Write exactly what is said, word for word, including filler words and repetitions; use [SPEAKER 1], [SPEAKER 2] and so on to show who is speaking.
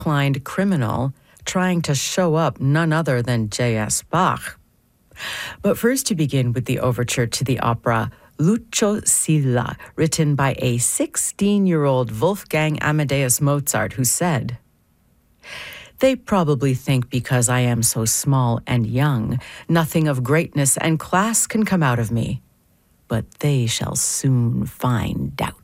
[SPEAKER 1] inclined criminal trying to show up none other than J S. Bach. But first to begin with the overture to the opera Lucio Silla, written by a sixteen-year-old Wolfgang Amadeus Mozart, who said, "They probably think because I am so small and young, nothing of greatness and class can come out of me. But they shall soon find out."